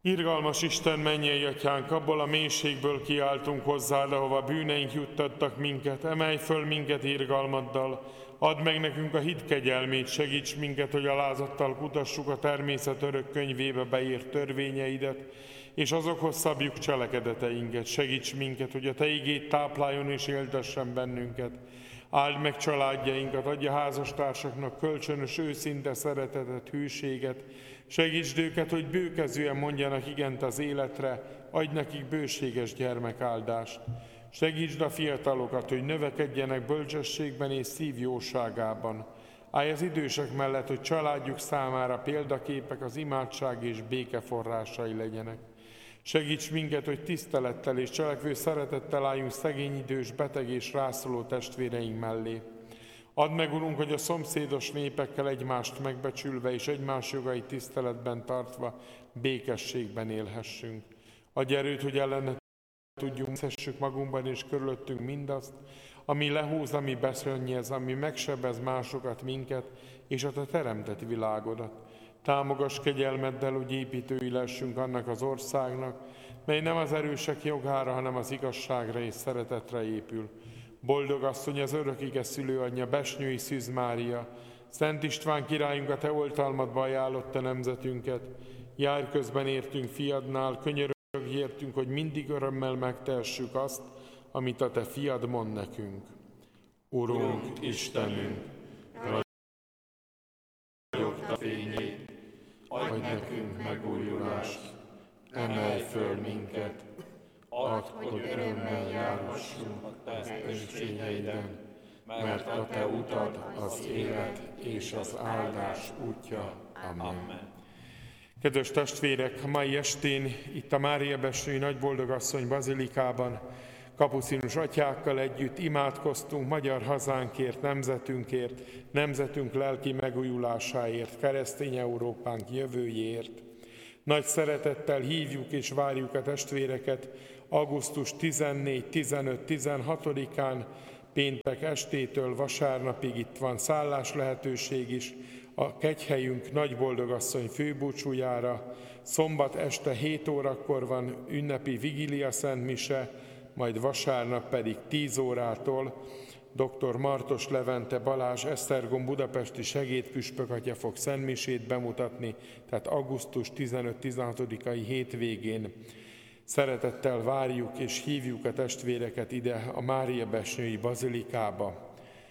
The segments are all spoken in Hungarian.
Irgalmas Isten, mennyei Atyánk, abból a mélységből kiáltunk hozzád, ahova bűneink juttattak minket, emelj föl minket irgalmaddal, add meg nekünk a hit kegyelmét, segíts minket, hogy alázattal kutassuk a természet örök könyvébe beírt törvényeidet, és azokhoz szabjuk cselekedeteinket. Segíts minket, hogy a Te igéd tápláljon és éltessen bennünket. Áld meg családjainkat, adj a házastársaknak kölcsönös, őszinte szeretetet, hűséget. Segítsd őket, hogy bőkezűen mondjanak igent az életre, adj nekik bőséges gyermekáldást. Segítsd a fiatalokat, hogy növekedjenek bölcsességben és szívjóságában. Állj az idősek mellett, hogy családjuk számára példaképek, az imádság és béke forrásai legyenek. Segíts minket, hogy tisztelettel és cselekvő szeretettel álljunk szegény, idős, beteg és rászoruló testvéreink mellé. Add meg, Urunk, hogy a szomszédos népekkel egymást megbecsülve és egymás jogait tiszteletben tartva békességben élhessünk. Adj erőt, hogy ellene tudjunk, szessük magunkban és körülöttünk mindazt, ami lehúz, ami beszönnyez, ami megsebez másokat, minket és a Te teremtett világodat. Támogass kegyelmeddel, hogy építői lessünk annak az országnak, mely nem az erősek jogára, hanem az igazságra és szeretetre épül. Boldog asszony, az örökige szülőanyja, Besnyői Szűz Mária, Szent István királyunk, a Te oltalmadba ajánlotta nemzetünket. Járj közben értünk fiadnál, könyörögj értünk, hogy mindig örömmel megtehessük azt, amit a Te fiad mond nekünk. Urunk, Istenünk, ragyogd a fényét, adj nekünk megújulást, emelj föl minket, add, hogy örömmel járhassunk az örökségeiden, mert a Te utad az élet és az áldás útja. Amen. Kedves testvérek, mai estén itt a Mária Besnyői Nagyboldogasszony bazilikában kapucinus atyákkal együtt imádkoztunk magyar hazánkért, nemzetünkért, nemzetünk lelki megújulásáért, keresztény Európánk jövőjéért. Nagy szeretettel hívjuk és várjuk a testvéreket augusztus 14, 15, 16-án, péntek estétől vasárnapig itt van szállás lehetőség is a kegyhelyünk Nagyboldogasszony főbúcsújára. Szombat este 7 órakor van ünnepi vigília szentmise, majd vasárnap pedig 10 órától dr. Martos Levente Balázs Esztergom budapesti segédpüspökatya fog szentmisét bemutatni, tehát augusztus 15-16-ai hétvégén. Szeretettel várjuk és hívjuk a testvéreket ide a Mária Besnyői bazilikába.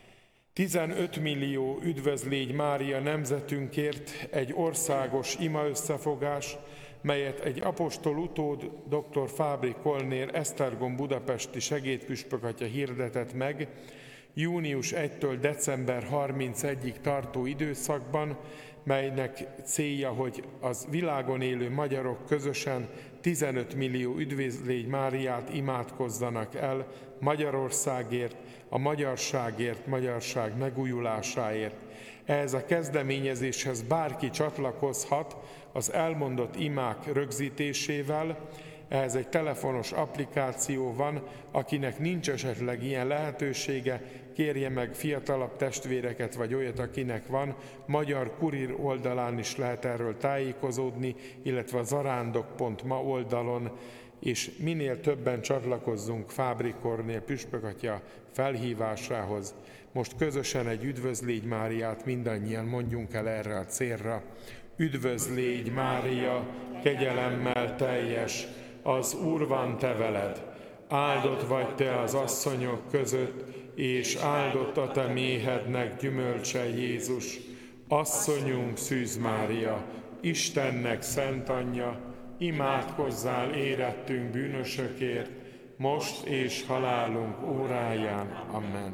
15 millió üdvözlégy Mária nemzetünkért egy országos ima összefogás, melyet egy apostol utód, dr. Fábri Kolnér Esztergom budapesti segédpüspökatya hirdetett meg, június 1-től december 31-ig tartó időszakban, melynek célja, hogy az világon élő magyarok közösen 15 millió üdvözlégy Máriát imádkozzanak el Magyarországért, a magyarságért, magyarság megújulásáért. Ehhez a kezdeményezéshez bárki csatlakozhat az elmondott imák rögzítésével. Ehhez egy telefonos applikáció van, akinek nincs esetleg ilyen lehetősége, kérje meg fiatalabb testvéreket, vagy olyat, akinek van. Magyar Kurír oldalán is lehet erről tájékozódni, illetve a zarándok.ma oldalon, és minél többen csatlakozzunk Fábri Kornél püspökatya felhívásához. Most közösen egy üdvözlégy Máriát mindannyian mondjunk el erre a célra. Üdvözlégy Mária, kegyelemmel teljes, az Úr van te veled, áldott vagy te az asszonyok között, és áldott a te méhednek gyümölcse Jézus. Asszonyunk Szűz Mária, Istennek szent anyja, imádkozzál érettünk bűnösökért, most és halálunk óráján. Amen.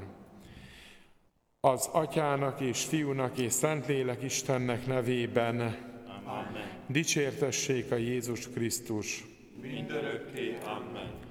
Az Atyának és Fiúnak és Szentlélek Istennek nevében. Amen. Dicsértessék a Jézus Krisztus. Mindörökké. Amen.